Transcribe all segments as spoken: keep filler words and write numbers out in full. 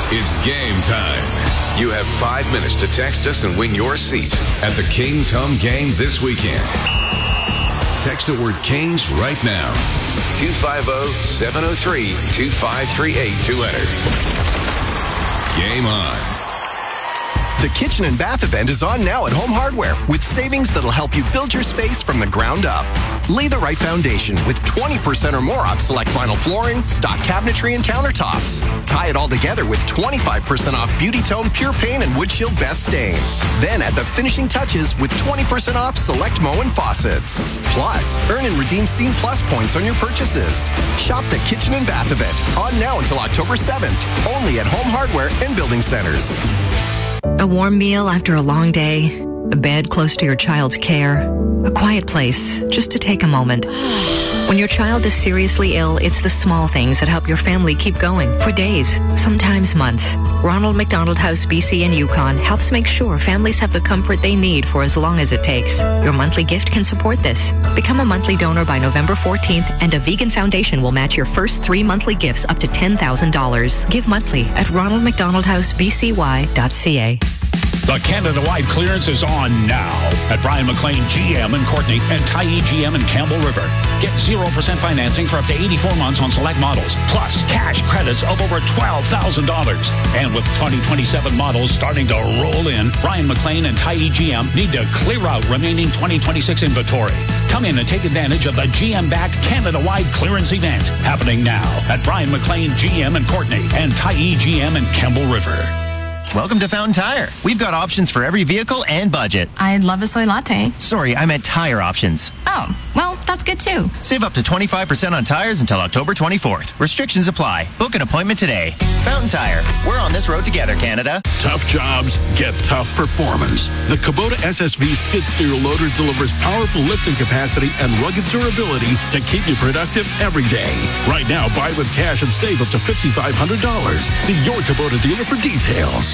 It's game time. You have five minutes to text us and win your seats at the Kings home game this weekend. Text the word Kings right now. two five zero, seven zero three, two five three eight to enter. Game on. The Kitchen and Bath event is on now at Home Hardware with savings that'll help you build your space from the ground up. Lay the right foundation with twenty percent or more off select vinyl flooring, stock cabinetry, and countertops. Tie it all together with twenty-five percent off Beauty Tone Pure Paint and Wood Shield Best Stain. Then add the finishing touches with twenty percent off select Moen faucets. Plus, earn and redeem Scene Plus points on your purchases. Shop the Kitchen and Bath event on now until October seventh. Only at Home Hardware and Building Centers. A warm meal after a long day, a bed close to your child's care, a quiet place just to take a moment. When your child is seriously ill, it's the small things that help your family keep going for days, sometimes months. Ronald McDonald House B C in Yukon helps make sure families have the comfort they need for as long as it takes. Your monthly gift can support this. Become a monthly donor by November fourteenth, and a vegan foundation will match your first three monthly gifts up to ten thousand dollars. Give monthly at ronald mcdonald house b c y dot c a. The Canada-wide clearance is on now at Brian McLean G M in Courtney and Tyee G M in Campbell River. Get zero percent financing for up to eighty-four months on select models, plus cash credits of over twelve thousand dollars. And with twenty twenty-seven models starting to roll in, Brian McLean and Tyee G M need to clear out remaining twenty twenty-six inventory. Come in and take advantage of the G M-backed Canada-wide clearance event happening now at Brian McLean G M in Courtney and Tyee G M in Campbell River. Welcome to Fountain Tire. We've got options for every vehicle and budget. I'd love a soy latte. Sorry, I meant tire options. Oh, well, that's good too. Save up to twenty-five percent on tires until October twenty-fourth. Restrictions apply. Book an appointment today. Fountain Tire. We're on this road together, Canada. Tough jobs get tough performance. The Kubota S S V skid steer loader delivers powerful lifting capacity and rugged durability to keep you productive every day. Right now, buy with cash and save up to five thousand five hundred dollars. See your Kubota dealer for details.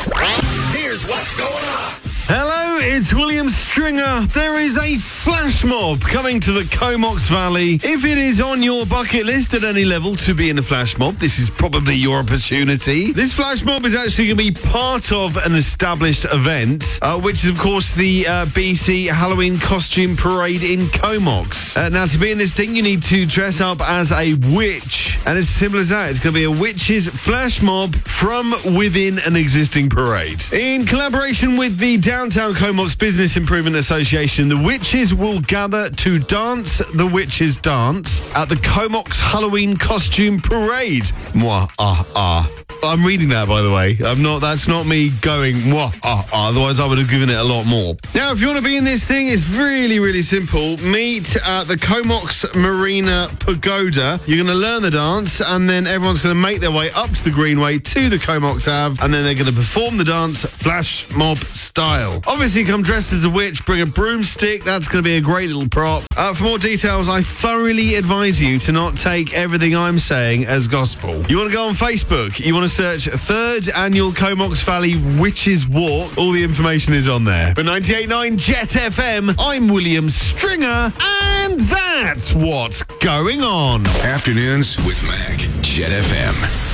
Here's what's going on. Hello, it's William Stringer. There is a flash mob coming to the Comox Valley. If it is on your bucket list at any level to be in the flash mob, this is probably your opportunity. This flash mob is actually going to be part of an established event, uh, which is, of course, the uh, B C Halloween Costume Parade in Comox. Uh, now, to be in this thing, you need to dress up as a witch. And it's as simple as that. It's going to be a witch's flash mob from within an existing parade. In collaboration with the Downtown Comox Business Improvement Association, the witches will gather to dance the witches' dance at the Comox Halloween Costume Parade. Mwah, ah, ah. I'm reading that, by the way. I'm not. That's not me going, mwah, ah, ah. Otherwise, I would have given it a lot more. Now, if you want to be in this thing, it's really, really simple. Meet at the Comox Marina Pagoda. You're going to learn the dance, and then everyone's going to make their way up to the Greenway to the Comox Ave, and then they're going to perform the dance flash mob style. Obviously, come dressed as a witch, bring a broomstick. That's going to be a great little prop. Uh, for more details, I thoroughly advise you to not take everything I'm saying as gospel. You want to go on Facebook? You want to search third Annual Comox Valley Witches Walk? All the information is on there. For ninety-eight point nine Jet F M, I'm William Stringer, and that's what's going on. Afternoons with Mac, Jet F M.